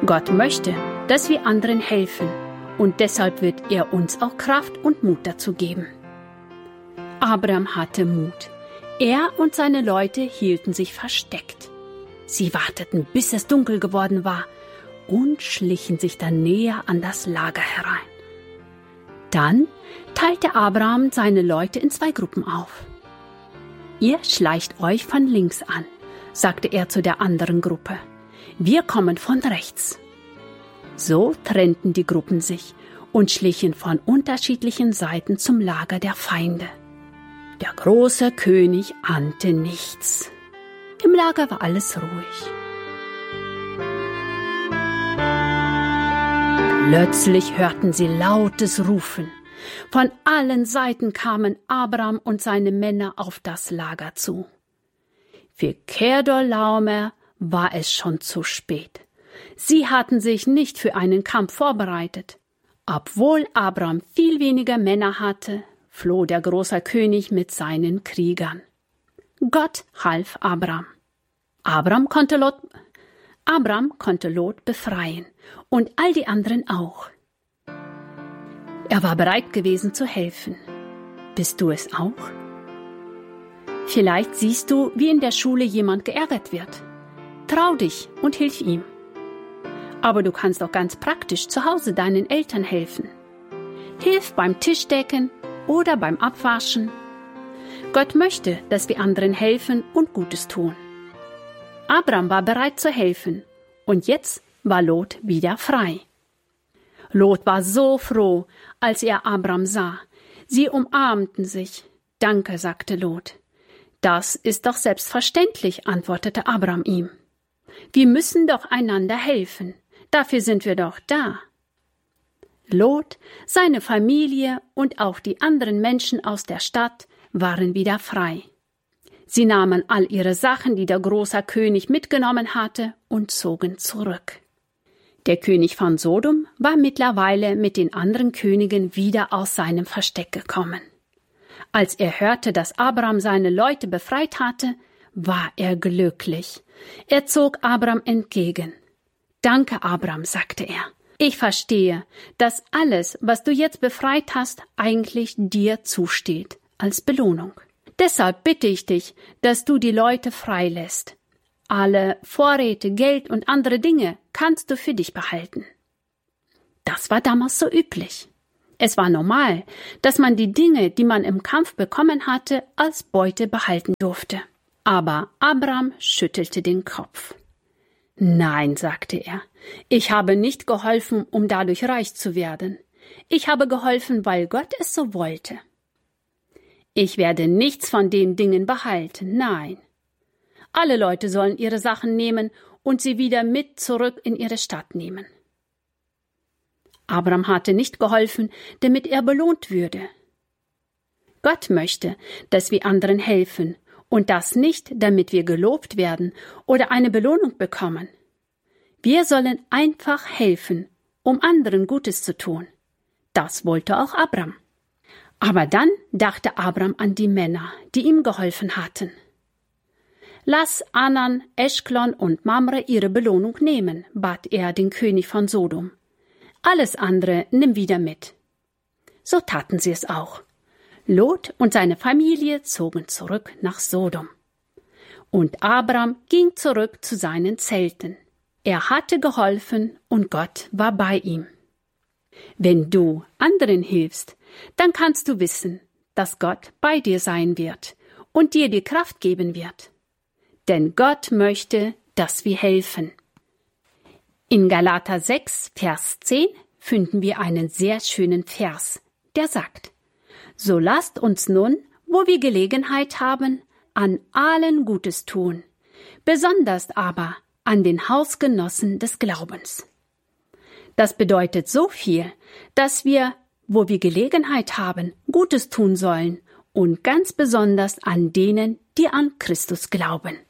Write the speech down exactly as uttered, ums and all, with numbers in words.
Gott möchte, dass wir anderen helfen, und deshalb wird er uns auch Kraft und Mut dazu geben. Abraham hatte Mut. Er und seine Leute hielten sich versteckt. Sie warteten, bis es dunkel geworden war, und schlichen sich dann näher an das Lager herein. Dann teilte Abraham seine Leute in zwei Gruppen auf. »Ihr schleicht euch von links an«, sagte er zu der anderen Gruppe. »Wir kommen von rechts.« So trennten die Gruppen sich und schlichen von unterschiedlichen Seiten zum Lager der Feinde. Der große König ahnte nichts. Im Lager war alles ruhig. Plötzlich hörten sie lautes Rufen. Von allen Seiten kamen Abraham und seine Männer auf das Lager zu. Für Kedorlaomer war es schon zu spät. Sie hatten sich nicht für einen Kampf vorbereitet. Obwohl Abraham viel weniger Männer hatte, floh der große König mit seinen Kriegern. Gott half Abraham. Abraham konnte Lot, Abraham konnte Lot befreien und all die anderen auch. Er war bereit gewesen zu helfen. Bist du es auch? Vielleicht siehst du, wie in der Schule jemand geärgert wird. Trau dich und hilf ihm. Aber du kannst auch ganz praktisch zu Hause deinen Eltern helfen. Hilf beim Tischdecken oder beim Abwaschen. Gott möchte, dass wir anderen helfen und Gutes tun. Abraham war bereit zu helfen und jetzt war Lot wieder frei. Lot war so froh, als er Abraham sah. Sie umarmten sich. »Danke«, sagte Lot. »Das ist doch selbstverständlich«, antwortete Abraham ihm. »Wir müssen doch einander helfen. Dafür sind wir doch da.« Lot, seine Familie und auch die anderen Menschen aus der Stadt waren wieder frei. Sie nahmen all ihre Sachen, die der große König mitgenommen hatte, und zogen zurück. Der König von Sodom war mittlerweile mit den anderen Königen wieder aus seinem Versteck gekommen. Als er hörte, dass Abraham seine Leute befreit hatte, war er glücklich. Er zog Abraham entgegen. »Danke, Abraham«, sagte er. »Ich verstehe, dass alles, was du jetzt befreit hast, eigentlich dir zusteht, als Belohnung. Deshalb bitte ich dich, dass du die Leute freilässt. Alle Vorräte, Geld und andere Dinge kannst du für dich behalten.« Das war damals so üblich. Es war normal, dass man die Dinge, die man im Kampf bekommen hatte, als Beute behalten durfte. Aber Abraham schüttelte den Kopf. »Nein«, sagte er, »ich habe nicht geholfen, um dadurch reich zu werden. Ich habe geholfen, weil Gott es so wollte. Ich werde nichts von den Dingen behalten, nein. Alle Leute sollen ihre Sachen nehmen und sie wieder mit zurück in ihre Stadt nehmen.« Abraham hatte nicht geholfen, damit er belohnt würde. Gott möchte, dass wir anderen helfen, und das nicht, damit wir gelobt werden oder eine Belohnung bekommen. Wir sollen einfach helfen, um anderen Gutes zu tun. Das wollte auch Abraham. Aber dann dachte Abraham an die Männer, die ihm geholfen hatten. »Lass Anan, Eschklon und Mamre ihre Belohnung nehmen«, bat er den König von Sodom. »Alles andere nimm wieder mit.« So taten sie es auch. Lot und seine Familie zogen zurück nach Sodom. Und Abraham ging zurück zu seinen Zelten. Er hatte geholfen und Gott war bei ihm. Wenn du anderen hilfst, dann kannst du wissen, dass Gott bei dir sein wird und dir die Kraft geben wird. Denn Gott möchte, dass wir helfen. In Galater sechs, Vers zehn finden wir einen sehr schönen Vers, der sagt: »So lasst uns nun, wo wir Gelegenheit haben, an allen Gutes tun, besonders aber an den Hausgenossen des Glaubens.« Das bedeutet so viel, dass wir, wo wir Gelegenheit haben, Gutes tun sollen und ganz besonders an denen, die an Christus glauben.